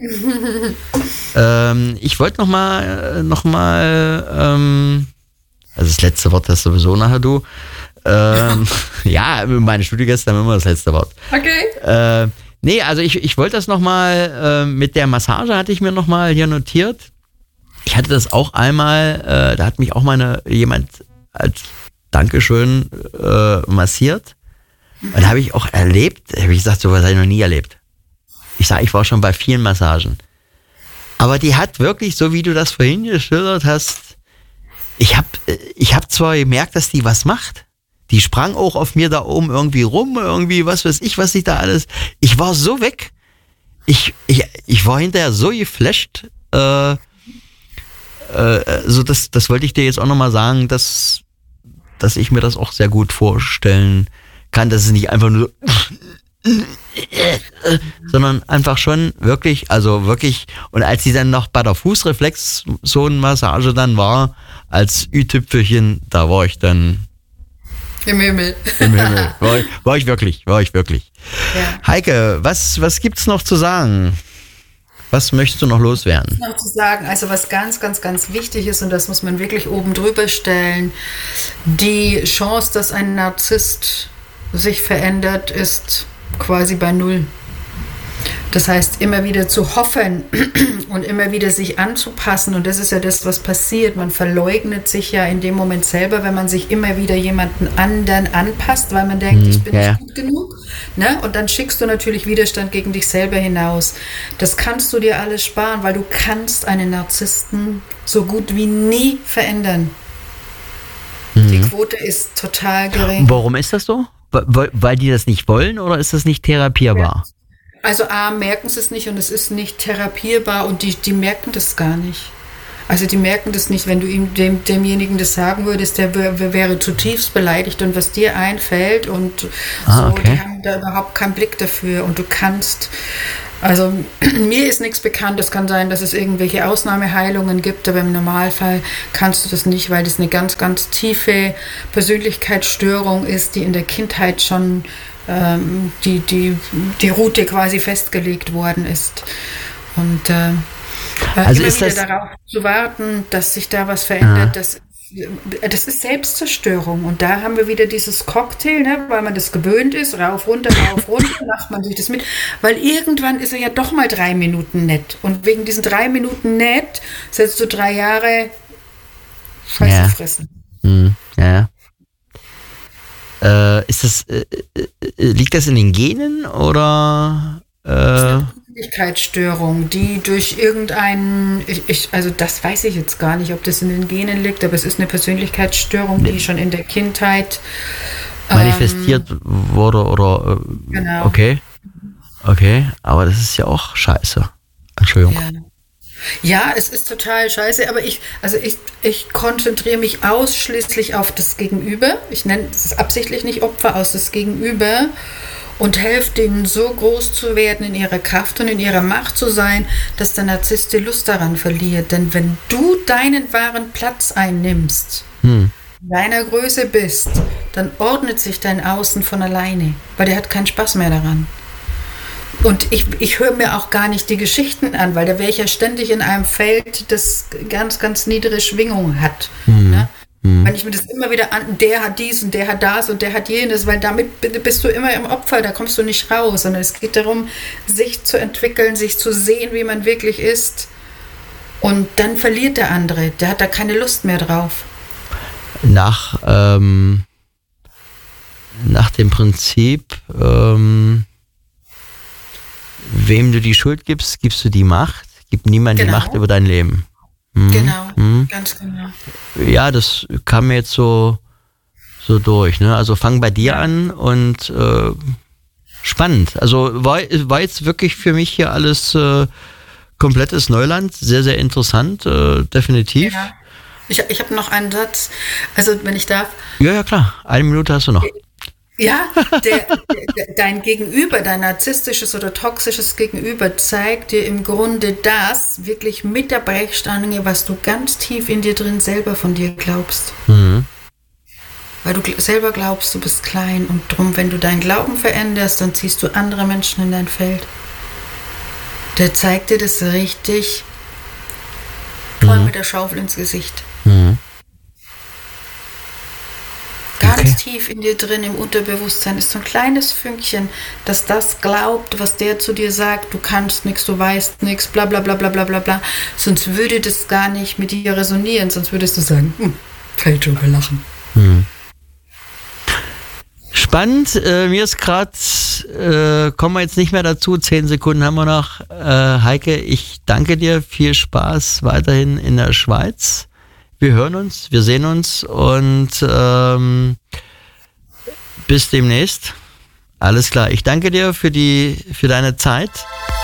ähm, ich wollte noch mal, noch mal, ähm, also das letzte Wort hast sowieso nachher du. Ähm, ja, meine Studiogäste haben immer das letzte Wort. Okay. Äh, nee, also ich, ich wollte das noch mal, äh, mit der Massage hatte ich mir noch mal hier notiert. Ich hatte das auch einmal, äh, da hat mich auch mal eine, jemand als Dankeschön äh, massiert. Und da habe ich auch erlebt, habe ich gesagt, sowas habe ich noch nie erlebt. Ich sage, ich war schon bei vielen Massagen. Aber die hat wirklich, so wie du das vorhin geschildert hast, ich habe ich hab zwar gemerkt, dass die was macht. Die sprang auch auf mir da oben irgendwie rum, irgendwie was weiß ich, was ich da alles. Ich war so weg. Ich, ich, ich war hinterher so geflasht. Äh, äh, so das, das wollte ich dir jetzt auch nochmal sagen, dass, dass ich mir das auch sehr gut vorstellen kann, dass es nicht einfach nur sondern einfach schon wirklich, also wirklich, und als sie dann noch bei der Fußreflexzonenmassage dann war, als Ü-Tüpfelchen, da war ich dann im Himmel. Im Himmel. War ich, war ich wirklich, war ich wirklich. Ja. Heike, was, was gibt's noch zu sagen? Was möchtest du noch loswerden? Noch zu sagen, also was ganz, ganz, ganz wichtig ist, und das muss man wirklich oben drüber stellen, die Chance, dass ein Narzisst sich verändert, ist quasi bei null. Das heißt, immer wieder zu hoffen und immer wieder sich anzupassen. Und das ist ja das, was passiert. Man verleugnet sich ja in dem Moment selber, wenn man sich immer wieder jemanden anderen anpasst, weil man denkt, Hm, ich bin ja, ja. nicht gut genug. Ne? Und dann schickst du natürlich Widerstand gegen dich selber hinaus. Das kannst du dir alles sparen, weil du kannst einen Narzissten so gut wie nie verändern. Die Quote ist total gering. Und warum ist das so? Weil, weil die das nicht wollen oder ist das nicht therapierbar? Also A, merken sie es nicht und es ist nicht therapierbar und die, die merken das gar nicht. Also die merken das nicht, wenn du ihm dem, demjenigen das sagen würdest, der wär, wäre zutiefst beleidigt und was dir einfällt und Ah, so, okay. die haben da überhaupt keinen Blick dafür und du kannst, also mir ist nichts bekannt, es kann sein, dass es irgendwelche Ausnahmeheilungen gibt, aber im Normalfall kannst du das nicht, weil das eine ganz, ganz tiefe Persönlichkeitsstörung ist, die in der Kindheit schon ähm, die, die, die Route quasi festgelegt worden ist. Und äh, Also immer ist wieder das- darauf zu warten, dass sich da was verändert, Ah. das, das ist Selbstzerstörung. Und da haben wir wieder dieses Cocktail, ne, weil man das gewöhnt ist, rauf, runter, rauf, runter, macht man sich das mit. Weil irgendwann ist er ja doch mal drei Minuten nett. Und wegen diesen drei Minuten nett setzt du drei Jahre Scheiße Ja. fressen. Hm, ja. Äh, ist das, äh, äh, liegt das in den Genen oder? Äh, Persönlichkeitsstörung, die durch irgendeinen, ich, ich, also das weiß ich jetzt gar nicht, ob das in den Genen liegt, aber es ist eine Persönlichkeitsstörung, die schon in der Kindheit manifestiert wurde oder? Äh, Genau. Okay. Okay, aber das ist ja auch scheiße. Entschuldigung. Ja. Ja, es ist total scheiße, aber ich, also ich, ich konzentriere mich ausschließlich auf das Gegenüber. Ich nenne es absichtlich nicht Opfer, aus das Gegenüber und helfe denen so groß zu werden, in ihrer Kraft und in ihrer Macht zu sein, dass der Narzisst die Lust daran verliert. Denn wenn du deinen wahren Platz einnimmst, Hm. deiner Größe bist, dann ordnet sich dein Außen von alleine, weil der hat keinen Spaß mehr daran. Und ich, ich höre mir auch gar nicht die Geschichten an, weil da wäre ich ja ständig in einem Feld, das ganz, ganz niedere Schwingungen hat. Mhm. Ne? Mhm. Wenn ich mir das immer wieder an, der hat dies und der hat das und der hat jenes, weil damit b- bist du immer im Opfer, da kommst du nicht raus, sondern es geht darum, sich zu entwickeln, sich zu sehen, wie man wirklich ist. Und dann verliert der andere, der hat da keine Lust mehr drauf. Nach, ähm, nach dem Prinzip, ähm, wem du die Schuld gibst, gibst du die Macht. Gib niemand Genau. die Macht über dein Leben. Mhm. Genau, Mhm. ganz genau. Ja, das kam mir jetzt so, so durch. Ne? Also fang bei dir an und äh, spannend. Also war, war jetzt wirklich für mich hier alles äh, komplettes Neuland. Sehr, sehr interessant, äh, definitiv. Ja. Ich, ich habe noch einen Satz, also wenn ich darf. Ja, ja, klar. Eine Minute hast du noch. Ja, der, der, dein Gegenüber, dein narzisstisches oder toxisches Gegenüber zeigt dir im Grunde das wirklich mit der Brechstange, was du ganz tief in dir drin selber von dir glaubst. Mhm. Weil du gl- selber glaubst, du bist klein und drum, wenn du deinen Glauben veränderst, dann ziehst du andere Menschen in dein Feld. Der zeigt dir das richtig voll mit der Schaufel ins Gesicht. Mhm. Ganz Okay. tief in dir drin im Unterbewusstsein ist so ein kleines Fünkchen, das das glaubt, was der zu dir sagt, du kannst nichts, du weißt nichts, bla bla bla bla bla bla bla. Sonst würde das gar nicht mit dir resonieren, sonst würdest du sagen, hm, fällt schon über Lachen. Mhm. Spannend, äh, mir ist gerade, äh, kommen wir jetzt nicht mehr dazu, zehn Sekunden haben wir noch. Äh, Heike, ich danke dir, viel Spaß weiterhin in der Schweiz. Wir hören uns, wir sehen uns und ähm, bis demnächst. Alles klar, ich danke dir für die, für deine Zeit.